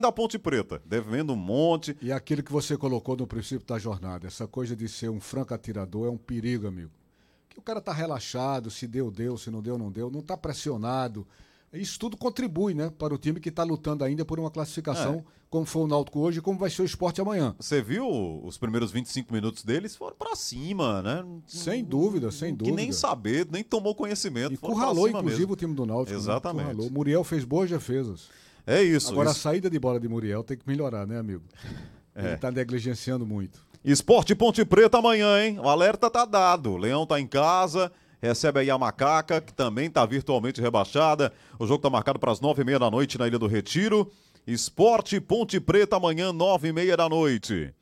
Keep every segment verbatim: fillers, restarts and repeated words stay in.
da Ponte Preta, devendo um monte. E aquilo que você colocou no princípio da jornada, essa coisa de ser um franco atirador é um perigo, amigo. Que o cara tá relaxado, se deu, deu, se não deu, não deu, não tá pressionado. Isso tudo contribui, né, para o time que está lutando ainda por uma classificação, é. como foi o Náutico hoje e como vai ser o Sport amanhã. Você viu os primeiros vinte e cinco minutos deles? Foram para cima, né? Sem dúvida, sem dúvida. Que nem saber, nem tomou conhecimento. Encurralou, inclusive, mesmo. o time do Náutico. Exatamente. Né? Encurralou. Muriel fez boas defesas. É isso. Agora, isso. a saída de bola de Muriel tem que melhorar, né, amigo? É. Ele está negligenciando muito. Esporte Ponte Preta amanhã, hein? O alerta tá dado. O Leão tá em casa, recebe aí a Macaca, que também tá virtualmente rebaixada. O jogo tá marcado para as nove e meia da noite na Ilha do Retiro. Esporte Ponte Preta amanhã, nove e meia da noite.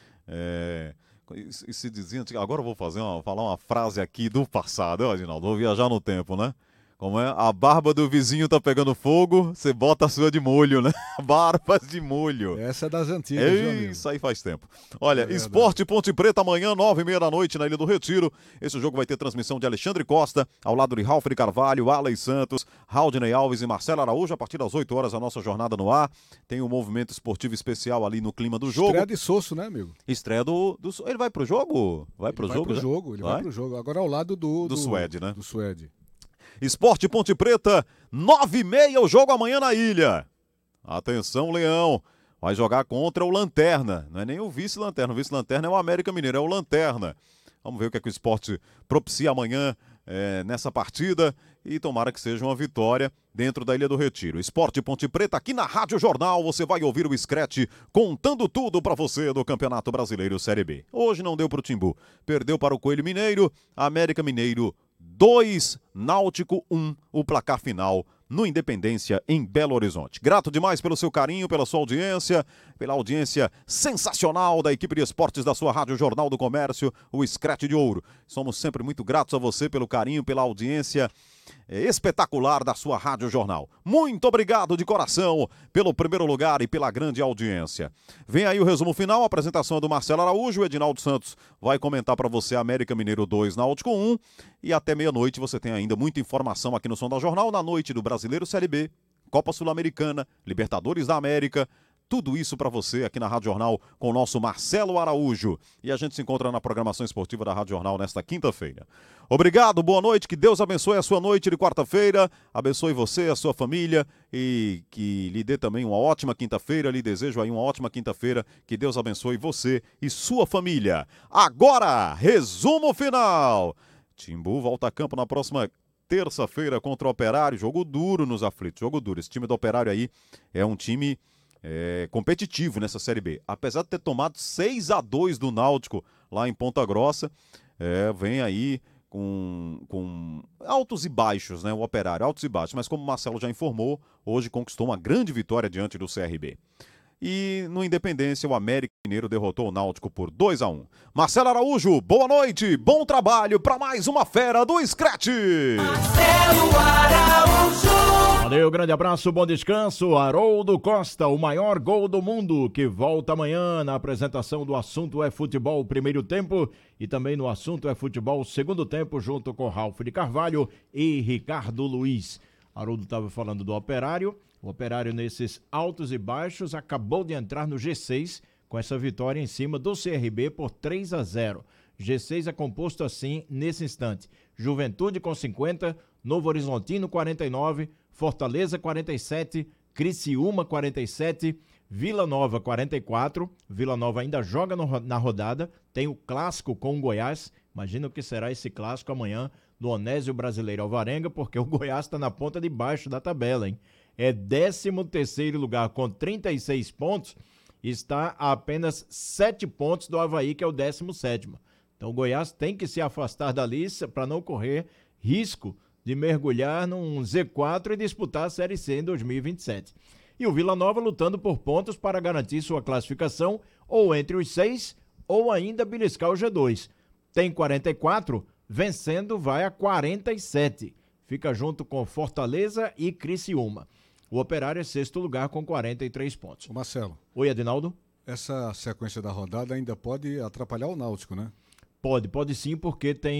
É... E se dizia... Agora eu vou fazer uma, falar uma frase aqui do passado, ó, Adinaldo? Vou viajar no tempo, né? Como é? A barba do vizinho tá pegando fogo, você bota a sua de molho, né? Barbas de molho. Essa é das antigas, Ei, viu, amigo? Isso aí faz tempo. Olha, é Esporte Ponte Preta amanhã, nove e meia da noite na Ilha do Retiro. Esse jogo vai ter transmissão de Alexandre Costa, ao lado de Ralf de Carvalho, Alex Santos, Raudney Alves e Marcelo Araújo. A partir das oito horas, a nossa jornada no ar. Tem um movimento esportivo especial ali no clima do jogo. Estreia de Sosso, né, amigo? Estreia do... do... Ele vai pro jogo? Vai pro ele jogo? Vai pro já? jogo, ele vai? vai pro jogo. Agora ao lado do... Do, do Suede, né? Do Suede. Esporte Ponte Preta, nove e meia o jogo amanhã na ilha. Atenção, Leão. Vai jogar contra o Lanterna. Não é nem o vice-lanterna. O vice-lanterna é o América Mineiro, é o Lanterna. Vamos ver o que é que o esporte propicia amanhã é, nessa partida. E tomara que seja uma vitória dentro da Ilha do Retiro. Esporte Ponte Preta, aqui na Rádio Jornal. Você vai ouvir o Scratch contando tudo pra você do Campeonato Brasileiro Série B. Hoje não deu pro Timbu. Perdeu para o Coelho Mineiro. América Mineiro dois, Náutico um, o placar final no Independência em Belo Horizonte. Grato demais pelo seu carinho, pela sua audiência, pela audiência sensacional da equipe de esportes da sua Rádio Jornal do Comércio, o Scratch de Ouro. Somos sempre muito gratos a você pelo carinho, pela audiência é, espetacular da sua Rádio Jornal. Muito obrigado de coração pelo primeiro lugar e pela grande audiência. Vem aí o resumo final, a apresentação é do Marcelo Araújo, o Edinaldo Santos vai comentar para você América Mineiro dois, Náutico um, e até meia-noite você tem ainda muita informação aqui no Som da Jornal, na noite do Brasileiro Série B, Copa Sul-Americana, Libertadores da América, tudo isso para você aqui na Rádio Jornal com o nosso Marcelo Araújo. E a gente se encontra na programação esportiva da Rádio Jornal nesta quinta-feira. Obrigado, boa noite, que Deus abençoe a sua noite de quarta-feira, abençoe você, a sua família e que lhe dê também uma ótima quinta-feira. Lhe desejo aí uma ótima quinta-feira, que Deus abençoe você e sua família. Agora, resumo final. Timbu volta a campo na próxima terça-feira contra o Operário, jogo duro nos aflitos, jogo duro. Esse time do Operário aí é um time é, competitivo nessa Série B. Apesar de ter tomado seis a dois do Náutico lá em Ponta Grossa, é, vem aí com, com altos e baixos, né? O Operário, altos e baixos. Mas como o Marcelo já informou, hoje conquistou uma grande vitória diante do C R B. E no Independência, o América Mineiro derrotou o Náutico por dois a um. Marcelo Araújo, boa noite, bom trabalho para mais uma fera do Scratch. Marcelo Araújo. Valeu, grande abraço, bom descanso. Haroldo Costa, o maior gol do mundo, que volta amanhã na apresentação do Assunto é Futebol primeiro tempo e também no Assunto é Futebol segundo tempo, junto com Ralf de Carvalho e Ricardo Luiz. Haroldo estava falando do Operário. O Operário, nesses altos e baixos, acabou de entrar no G seis com essa vitória em cima do C R B por três a zero. G seis é composto assim nesse instante: Juventude com cinquenta, Novo Horizontino quarenta e nove, Fortaleza quarenta e sete, Criciúma quarenta e sete, Vila Nova quarenta e quatro. Vila Nova ainda joga no, na rodada, tem o clássico com o Goiás. Imagina o que será esse clássico amanhã no Onésio Brasileiro Alvarenga, porque o Goiás está na ponta de baixo da tabela, hein? É décimo terceiro lugar com trinta e seis pontos, está a apenas sete pontos do Avaí, que é o décimo sétimo. Então o Goiás tem que se afastar da lista para não correr risco de mergulhar num Z quatro e disputar a Série C em dois mil e vinte e sete. E o Vila Nova lutando por pontos para garantir sua classificação ou entre os seis ou ainda beliscar o G dois. Tem quarenta e quatro, vencendo vai a quarenta e sete. Fica junto com Fortaleza e Criciúma. O Operário é sexto lugar com quarenta e três pontos. Ô Marcelo. Oi, Adinaldo. Essa sequência da rodada ainda pode atrapalhar o Náutico, né? Pode, pode sim, porque tem